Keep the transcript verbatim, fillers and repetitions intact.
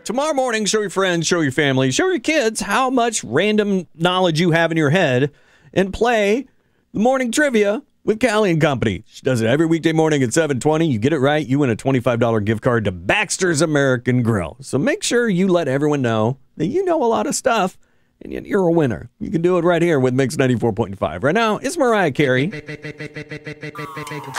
Tomorrow morning, show your friends, show your family, show your kids how much random knowledge you have in your head and play the morning trivia with Callie and Company. She does it every weekday morning at seven twenty. You get it right, you win a twenty-five dollars gift card to Baxter's American Grill. So make sure you let everyone know that you know a lot of stuff and yet you're a winner. You can do it right here with Mix ninety-four point five. Right now, it's Mariah Carey.